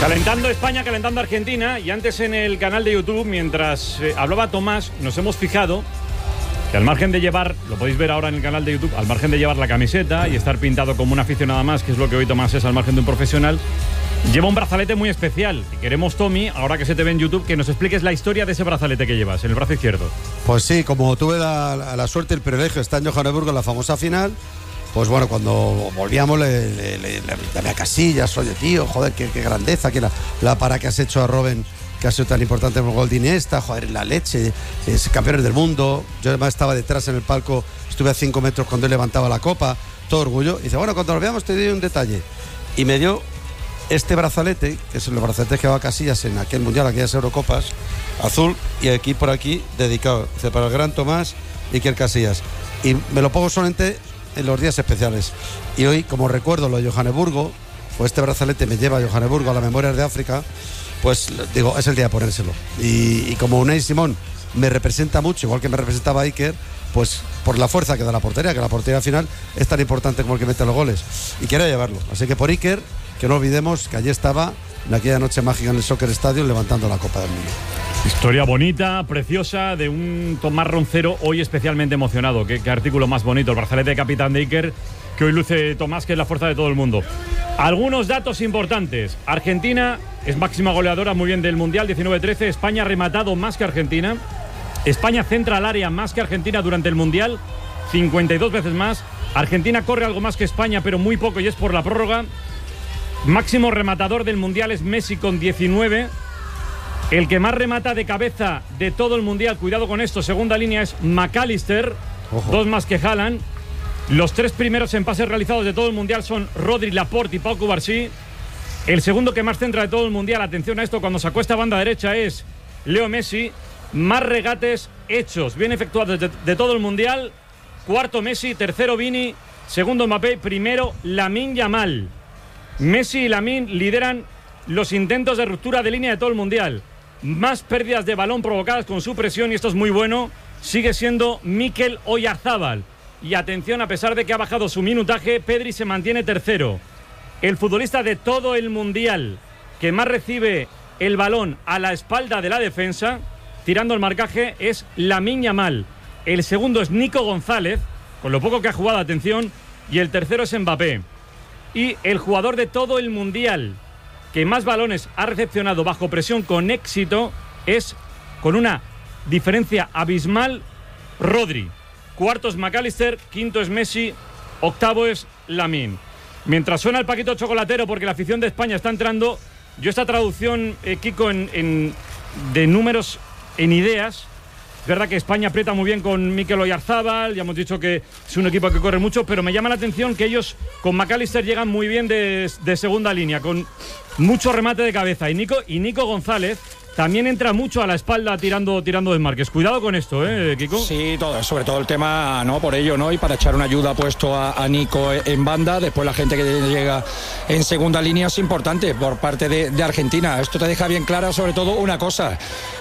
Calentando España, calentando Argentina. Y antes en el canal de YouTube, mientras hablaba Tomás, nos hemos fijado que al margen de llevar, lo podéis ver ahora en el canal de YouTube, al margen de llevar la camiseta y estar pintado como un aficionado más, que es lo que hoy Tomás es al margen de un profesional, lleva un brazalete muy especial. Y queremos, Tommy, ahora que se te ve en YouTube, que nos expliques la historia de ese brazalete que llevas en el brazo izquierdo. Pues sí, como tuve la suerte, el privilegio de estar en Johannesburgo en la famosa final, pues bueno, cuando volvíamos le llamé a Casillas, oye tío, joder, qué grandeza, que la para que has hecho a Robben, que ha sido tan importante en el gol de Iniesta, joder, la leche, es campeones del mundo. Yo además estaba detrás en el palco, estuve a 5 metros cuando él levantaba la copa, todo orgullo. Y dice, bueno, cuando nos veamos te doy un detalle. Y me dio este brazalete, que es el brazalete que va a Casillas en aquel mundial, aquellas Eurocopas, azul, y aquí por aquí dedicado, dice, para el gran Tomás Iker Casillas. Y me lo pongo solamente en los días especiales. Y hoy, como recuerdo lo de Johannesburgo, pues este brazalete me lleva a Johannesburgo, a las Memorias de África, pues digo, es el día de ponérselo. Y como Unai Simón me representa mucho, igual que me representaba Iker, pues por la fuerza que da la portería, que la portería final es tan importante como el que mete los goles. Y quiero llevarlo. Así que por Iker, que no olvidemos que allí estaba en aquella noche mágica en el Soccer Stadium levantando la Copa del Mundo. Historia bonita, preciosa, de un Tomás Roncero hoy especialmente emocionado. Qué artículo más bonito, el brazalete de capitán de Iker, que hoy luce Tomás, que es la fuerza de todo el mundo. Algunos datos importantes. Argentina es máxima goleadora, muy bien, del Mundial, 19-13. España ha rematado más que Argentina. España centra al área más que Argentina durante el Mundial, 52 veces más. Argentina corre algo más que España, pero muy poco, y es por la prórroga. Máximo rematador del Mundial es Messi con 19. El que más remata de cabeza de todo el Mundial, cuidado con esto, segunda línea es McAllister, ojo, 2 más que Haaland. Los 3 primeros en pases realizados de todo el Mundial son Rodri, Laporte y Pau Cubarsí. El segundo que más centra de todo el Mundial, atención a esto, cuando se acuesta a banda derecha, es Leo Messi. Más regates hechos, bien efectuados de todo el Mundial. Cuarto Messi, tercero Vini, segundo Mbappé, primero Lamine Yamal. Messi y Lamine lideran los intentos de ruptura de línea de todo el Mundial. Más pérdidas de balón provocadas con su presión, y esto es muy bueno, sigue siendo Mikel Oyarzabal. Y atención, a pesar de que ha bajado su minutaje, Pedri se mantiene tercero. El futbolista de todo el Mundial que más recibe el balón a la espalda de la defensa, tirando el marcaje, es Lamine Yamal. El segundo es Nico González, con lo poco que ha jugado, atención, y el tercero es Mbappé. Y el jugador de todo el Mundial que más balones ha recepcionado bajo presión con éxito es, con una diferencia abismal, Rodri. Cuarto es McAllister, quinto es Messi, octavo es Lamine. Mientras suena el paquito chocolatero, porque la afición de España está entrando, yo esta traducción, Kiko, de números en ideas. Es verdad que España aprieta muy bien con Mikel Oyarzabal, ya hemos dicho que es un equipo que corre mucho, pero me llama la atención que ellos con McAllister llegan muy bien de segunda línea, con mucho remate de cabeza. Y Nico González también entra mucho a la espalda tirando desmarques. Cuidado con esto, Kiko. Sí, sobre todo el tema, ¿no? Por ello, ¿no? Y para echar una ayuda puesto a Nico en banda. Después la gente que llega en segunda línea es importante por parte de Argentina. Esto te deja bien clara, sobre todo, una cosa,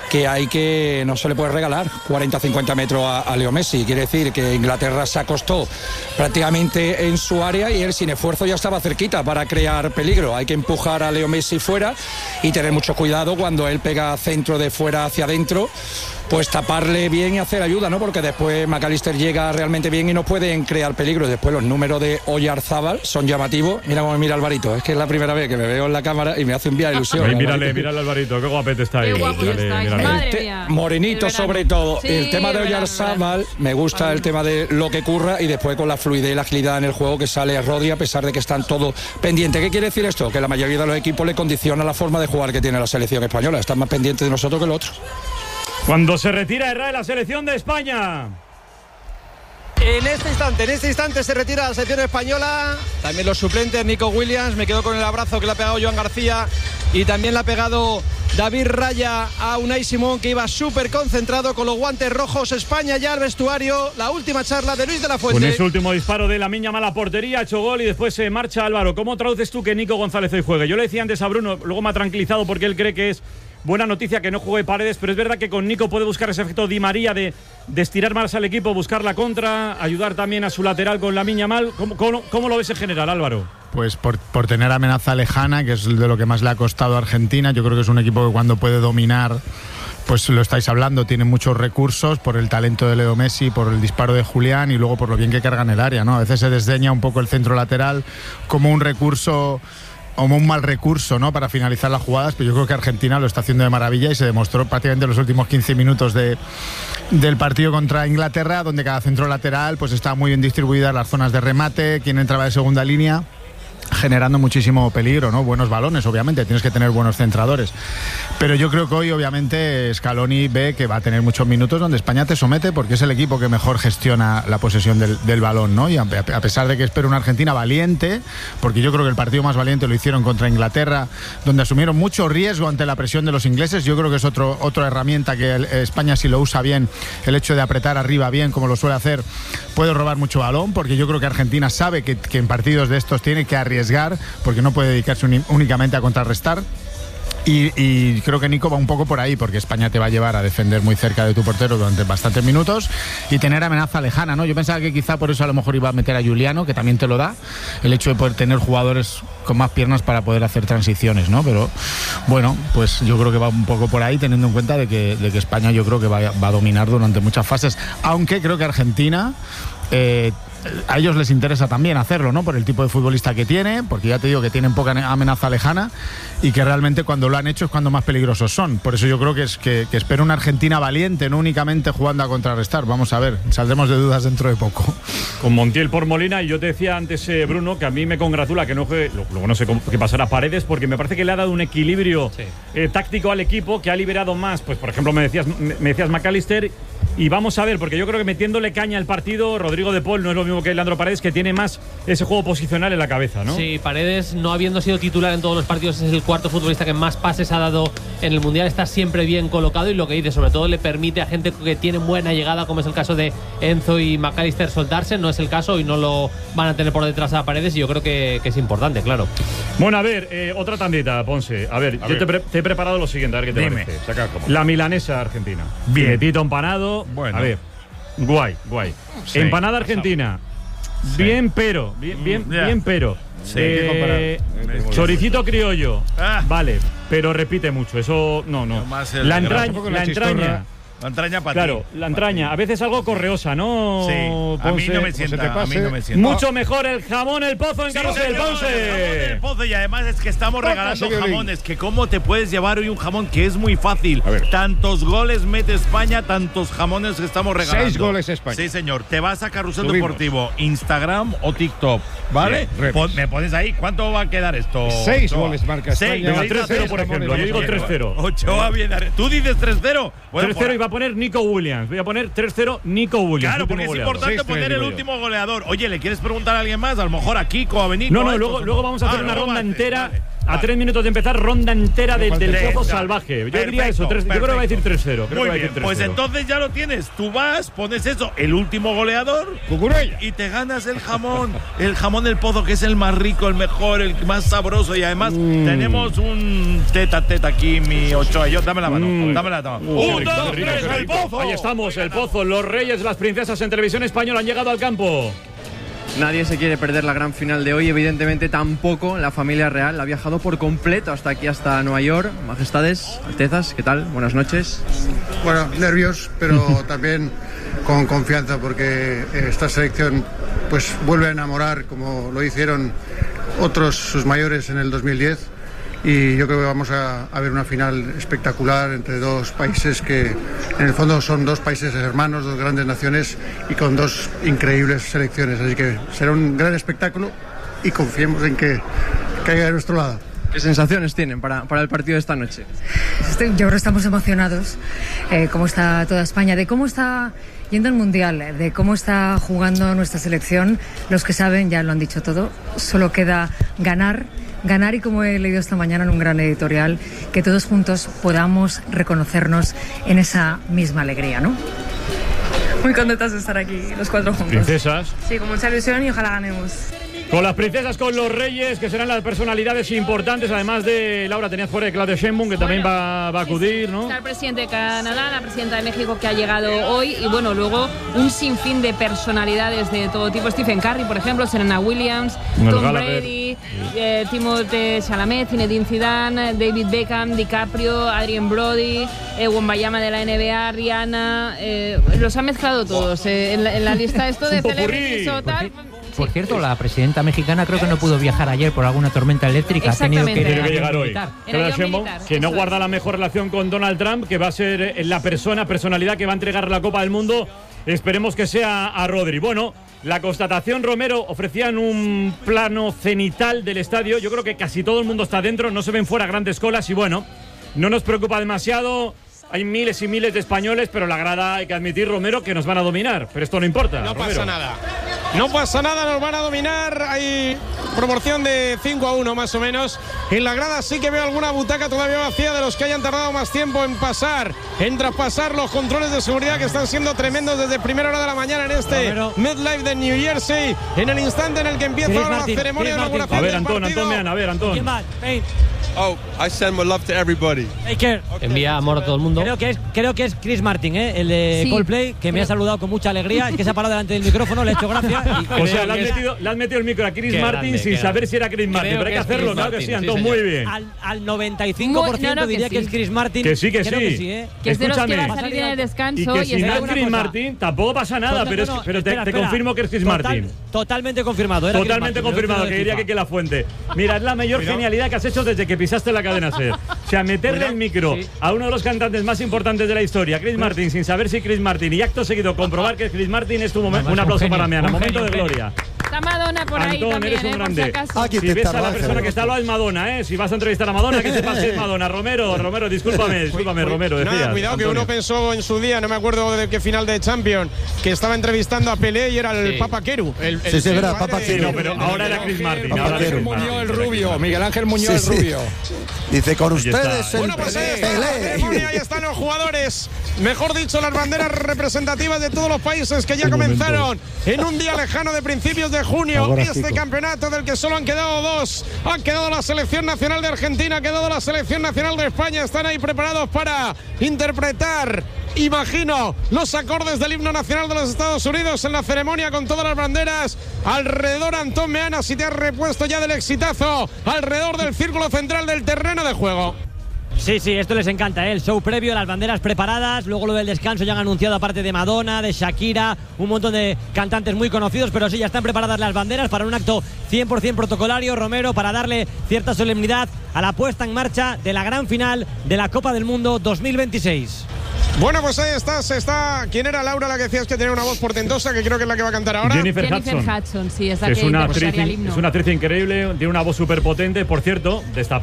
que no se le puede regalar 40-50 metros a Leo Messi. Quiere decir que Inglaterra se acostó prácticamente en su área y él sin esfuerzo ya estaba cerquita para crear peligro. Hay que empujar a Leo Messi fuera y tener mucho cuidado cuando él pega centro de fuera hacia adentro, pues taparle bien y hacer ayuda, ¿no? Porque después McAllister llega realmente bien y no pueden crear peligro. Después los números de Oyarzabal son llamativos. Mira cómo me mira Alvarito, es que es la primera vez que me veo en la cámara y me hace enviar ilusión. Ay, mírale Alvarito, qué guapete está ahí. Qué guapo estáis, madre mía. Morenito sobre todo. Sí, el tema de Oyarzabal, me gusta el tema de lo que curra, y después con la fluidez y la agilidad en el juego que sale a Rodri, a pesar de que están todos pendientes. ¿Qué quiere decir esto? Que la mayoría de los equipos le condiciona la forma de jugar que tiene la selección española. Están más pendientes de nosotros que los otros. Cuando se retira Herrera de la selección de España. En este instante se retira la selección española. También los suplentes, Nico Williams, me quedo con el abrazo que le ha pegado Joan García, y también le ha pegado David Raya a Unai Simón, que iba súper concentrado con los guantes rojos. España ya al vestuario, la última charla de Luis de la Fuente. Con ese último disparo de Lamine Yamal a portería, ha hecho gol y después se marcha. Álvaro, ¿cómo traduces tú que Nico González hoy juegue? Yo le decía antes a Bruno, luego me ha tranquilizado porque él cree que es buena noticia que no juegue Paredes, pero es verdad que con Nico puede buscar ese efecto Di María de estirar más al equipo, buscar la contra, ayudar también a su lateral con Lamine Yamal. ¿Cómo lo ves en general, Álvaro? pues por tener amenaza lejana, que es de lo que más le ha costado a Argentina. Yo creo que es un equipo que cuando puede dominar, pues lo estáis hablando, tiene muchos recursos por el talento de Leo Messi, por el disparo de Julián y luego por lo bien que cargan el área, ¿no? A veces se desdeña un poco el centro lateral como un recurso, como un mal recurso, ¿no?, para finalizar las jugadas, pero yo creo que Argentina lo está haciendo de maravilla y se demostró prácticamente en los últimos 15 minutos del partido contra Inglaterra, donde cada centro lateral pues estaba muy bien distribuida las zonas de remate, quien entraba de segunda línea, generando muchísimo peligro, ¿no? Buenos balones, obviamente, tienes que tener buenos centradores. Pero yo creo que hoy, obviamente, Scaloni ve que va a tener muchos minutos donde España te somete porque es el equipo que mejor gestiona la posesión del balón, ¿no? Y a pesar de que espero una Argentina valiente, porque yo creo que el partido más valiente lo hicieron contra Inglaterra, donde asumieron mucho riesgo ante la presión de los ingleses. Yo creo que es otra herramienta que España, si lo usa bien, el hecho de apretar arriba bien, como lo suele hacer, puede robar mucho balón, porque yo creo que Argentina sabe que en partidos de estos tiene que arriesgar, porque no puede dedicarse únicamente a contrarrestar. Y creo que Nico va un poco por ahí, porque España te va a llevar a defender muy cerca de tu portero durante bastantes minutos y tener amenaza lejana, ¿no? Yo pensaba que quizá por eso a lo mejor iba a meter a Giuliano, que también te lo da, el hecho de poder tener jugadores con más piernas para poder hacer transiciones, ¿no? Pero bueno, pues yo creo que va un poco por ahí, teniendo en cuenta de que España yo creo que va a dominar durante muchas fases, aunque creo que Argentina a ellos les interesa también hacerlo, ¿no? Por el tipo de futbolista que tiene, porque ya te digo que tienen poca amenaza lejana y que realmente cuando lo han hecho es cuando más peligrosos son. Por eso yo creo que espero una Argentina valiente, no únicamente jugando a contrarrestar. Vamos a ver, saldremos de dudas dentro de poco. Con Montiel por Molina, y yo te decía antes, Bruno, que a mí me congratula que no juegue, luego no sé qué pasará Paredes, porque me parece que le ha dado un equilibrio táctico al equipo, que ha liberado más, pues por ejemplo me decías McAllister, y vamos a ver, porque yo creo que metiéndole caña al partido, Rodrigo de Paul no es lo mismo que Leandro Paredes, que tiene más ese juego posicional en la cabeza, ¿no? Sí, Paredes, no habiendo sido titular en todos los partidos, es el cuarto futbolista que más pases ha dado en el Mundial, está siempre bien colocado y lo que dice, sobre todo le permite a gente que tiene buena llegada, como es el caso de Enzo y McAllister, soltarse. No es el caso y no lo van a tener por detrás a Paredes, y yo creo que es importante, claro. Bueno, a ver, otra tandita, Ponce. A ver, te he preparado lo siguiente, a ver qué te parece. La milanesa argentina. Filetito empanado. Bueno. A ver, guay. Sí, empanada argentina. Sí. Bien, pero. Sí, choricito criollo. Vale, pero repite mucho. Eso no. La entraña. La entraña para claro, ti. La entraña, a veces algo correosa, ¿no? Sí, a mí no me sienta. Mucho mejor el jamón El Pozo en Carlos del Ponce. El jamón El Pozo, y además es que estamos regalando jamones. Que cómo te puedes llevar hoy un jamón, que es muy fácil. Tantos goles mete España, tantos jamones que estamos regalando. 6 goles España. Sí, señor. Te vas a Carrusel Deportivo, Instagram o TikTok, ¿vale? Me pones ahí, ¿cuánto va a quedar esto? 6 goles marca España. 3-0, por ejemplo. Yo digo 3-0. Ochoa viene. ¿Tú dices 3-0? Bueno, 3-0 y va a poner Nico Williams. Voy a poner 3-0 Nico Williams. Claro, porque es importante poner el último goleador. Oye, ¿le quieres preguntar a alguien más? A lo mejor a Kiko, a Benito. No, luego vamos a hacer una ronda entera. A 3 minutos de empezar, ronda entera del Pozo salvaje. Yo diría eso, yo creo que va a decir 3-0. Muy bien, pues entonces ya lo tienes. Tú vas, pones eso, el último goleador, y te ganas el jamón El Pozo, que es el más rico, el mejor, el más sabroso. Y además tenemos un teta aquí, mi Ochoa. Dame la mano, dame la mano. 1, 2, 3, El Pozo. Ahí estamos, El Pozo. Los reyes, las princesas en televisión española han llegado al campo. Nadie se quiere perder la gran final de hoy, evidentemente tampoco la familia real. Ha viajado por completo hasta aquí, hasta Nueva York. Majestades, Altezas, ¿qué tal? Buenas noches. Bueno, nervios, pero también con confianza, porque esta selección pues vuelve a enamorar, como lo hicieron otros sus mayores en el 2010. Y yo creo que vamos a ver una final espectacular entre dos países que en el fondo son dos países hermanos, dos grandes naciones y con dos increíbles selecciones. Así que será un gran espectáculo y confiemos en que caiga de nuestro lado. ¿Qué sensaciones tienen para el partido de esta noche? Yo creo que estamos emocionados, cómo está toda España, de cómo está yendo el Mundial, de cómo está jugando nuestra selección. Los que saben ya lo han dicho todo, solo queda ganar, y como he leído esta mañana en un gran editorial, que todos juntos podamos reconocernos en esa misma alegría, ¿no? Muy contentas de estar aquí, los 4 juntos. Princesas. Sí, con mucha ilusión y ojalá ganemos. Con las princesas, con los reyes, que serán las personalidades importantes, además de Laura, tenías fuera de Claudia Sheinbaum, que también va a acudir, ¿no? Está el presidente de Canadá, la presidenta de México, que ha llegado hoy, y bueno, luego un sinfín de personalidades de todo tipo. Stephen Curry, por ejemplo, Serena Williams, Tom Brady, Timothée Chalamet, Zinedine Zidane, David Beckham, DiCaprio, Adrien Brody, Wembanyama de la NBA, Rihanna. Los ha mezclado todos en la lista esto de celebrities o tal. Por cierto, la presidenta mexicana creo que no pudo viajar ayer por alguna tormenta eléctrica. Ha tenido que llegar hoy. Que no guarda la mejor relación con Donald Trump, que va a ser la personalidad que va a entregar la Copa del Mundo. Esperemos que sea a Rodri. Bueno, la constatación, Romero, ofrecían un plano cenital del estadio. Yo creo que casi todo el mundo está dentro, no se ven fuera grandes colas y bueno, no nos preocupa demasiado. Hay miles y miles de españoles, pero la grada, hay que admitir, Romero, que nos van a dominar. Pero esto no importa. No Romero. pasa nada. No pasa nada, nos van a dominar. Hay proporción de 5-1 más o menos. En la grada sí que veo alguna butaca todavía vacía de los que hayan tardado más tiempo en pasar, en traspasar los controles de seguridad, que están siendo tremendos desde primera hora de la mañana en este MetLife de New Jersey. En el instante en el que empieza ahora la ceremonia de inauguración. A ver, Antón, vean, a ver, Antón. Oh, I send my love to everybody. Take care. Envía amor a todo el mundo. Creo que es Chris Martin, el de Coldplay, que me ha saludado con mucha alegría. Es que se ha parado delante del micrófono, le he hecho gracia. O sea, le has metido el micro a Chris Martin sin saber si era Chris Martin. Pero hay que hacerlo, claro que sí, Antón, muy bien. Al 95% diría que es Chris Martin. Que sí. Que es de los que va a salir en el descanso. Y que si no es Chris Martin, tampoco pasa nada. Pero te confirmo que es Chris Martin. Totalmente confirmado. Totalmente confirmado, que diría que la fuente. Mira, es la mayor genialidad que has hecho desde que pisaste la cadena SER. O sea, meterle el micro a uno de los cantantes más importantes de la historia, Chris Martin, sin saber si Chris Martin, y acto seguido comprobar que Chris Martin es tu momento. Un aplauso para Meana, momento de gloria. Está Madonna por ahí también, eres un grande. Si ves a la persona que está al lado es Madonna, Si vas a entrevistar a Madonna, que sepas que es Madonna. Romero, discúlpame, Romero, decías. Nada, cuidado, Antonio. Que uno pensó en su día, no me acuerdo de qué final de Champions, que estaba entrevistando a Pelé y era el Papa Queru. Sí, verdad, Papa Queru. No, pero ahora era Chris Martin. Muñoz el Rubio, Miguel Ángel Muñoz el Rubio. Dice, con ustedes el Pelé. Ahí están los jugadores, mejor dicho, las banderas representativas de todos los países que ya comenzaron en un día lejano de principios de junio este campeonato, del que solo han quedado dos. Han quedado la selección nacional de Argentina, ha quedado la selección nacional de España. Están ahí preparados para interpretar, imagino, los acordes del himno nacional de los Estados Unidos en la ceremonia, con todas las banderas alrededor. Antón Meana, si te has repuesto ya del exitazo, alrededor del círculo central del terreno de juego. Sí, esto les encanta, el show previo, las banderas preparadas, luego lo del descanso ya han anunciado, aparte de Madonna, de Shakira, un montón de cantantes muy conocidos, pero sí, ya están preparadas las banderas para un acto 100% protocolario, Romero, para darle cierta solemnidad a la puesta en marcha de la gran final de la Copa del Mundo 2026. Bueno, pues ahí está. ¿Quién era, Laura, la que decías que tenía una voz portentosa, que creo que es la que va a cantar ahora? Jennifer Hudson, sí, es la que interpretaría el himno. Es una actriz increíble, tiene una voz súper potente. Por cierto,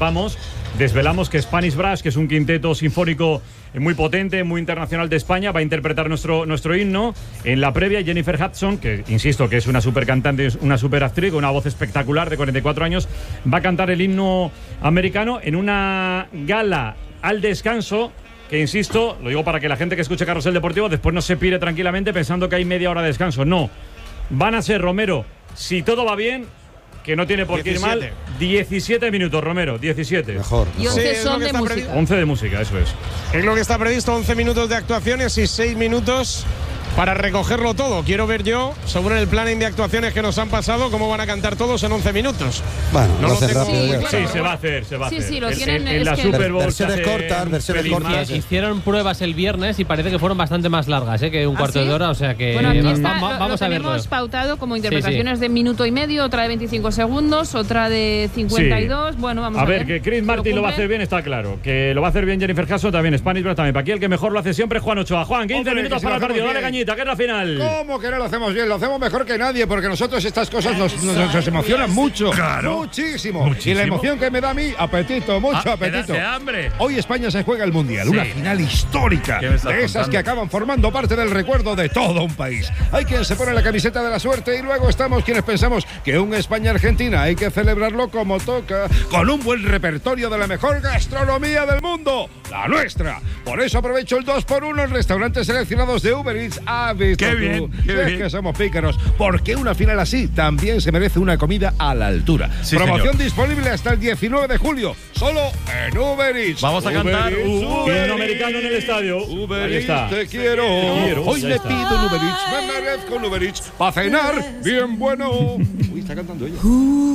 desvelamos que Spanish Brass, que es un quinteto sinfónico muy potente, muy internacional de España, va a interpretar nuestro himno. En la previa, Jennifer Hudson, que insisto que es una súper cantante, una súper actriz, con una voz espectacular, de 44 años, va a cantar el himno americano en una gala al descanso, que insisto, lo digo para que la gente que escuche Carrusel Deportivo después no se pire tranquilamente pensando que hay media hora de descanso. No, van a ser, Romero, si todo va bien, que no tiene por qué ir mal, 17 minutos, Romero, 17. Mejor. Y 11 son de música. 11 de música, eso es. Es lo que está previsto, 11 minutos de actuaciones y 6 minutos para recogerlo todo. Quiero ver yo, según el planning de actuaciones que nos han pasado, cómo van a cantar todos en 11 minutos. Bueno, no lo tengo. Sí, se va a hacer. Sí, lo tienen en la Super Bowl. Versiones cortas. Hicieron pruebas el viernes y parece que fueron bastante más largas, que un cuarto de hora, o sea que bueno, aquí está, vamos a verlo. Hemos pautado como interpretaciones de minuto y medio, otra de 25 segundos, otra de 52. Bueno, vamos a ver. A ver, que Chris Martin lo va a hacer bien, está claro. Que lo va a hacer bien Jennifer Hudson, también Spanish Brass, también. Para aquí el que mejor lo hace siempre es Juan Ochoa. Juan, 15 minutos para el partido, dale cañita, que es la final. ¿Cómo que no lo hacemos bien? Lo hacemos mejor que nadie, porque nosotros estas cosas nos emocionan mucho. Claro. Muchísimo. Y la emoción que me da a mí, apetito, mucho apetito. Hambre. Hoy España se juega el Mundial, una final histórica, de esas que acaban formando parte del recuerdo de todo un país. Hay quien se pone la camiseta de la suerte y luego estamos quienes pensamos que un España-Argentina hay que celebrarlo como toca, con un buen repertorio de la mejor gastronomía del mundo. la nuestra. Por eso aprovecho el 2x1 en restaurantes seleccionados de Uber Eats. Qué bien, qué bien. Que somos pícaros, porque una final así también se merece una comida a la altura. Sí, Promoción señor. disponible hasta el 19 de julio, solo en Uber Eats. Vamos a cantar Himno americano en el estadio. Uber Ahí Eats, está. te quiero. Hoy Ya le está. pido un Uber Eats, me merezco un Uber Eats. Para cenar, bien bueno. Uy, está cantando ella.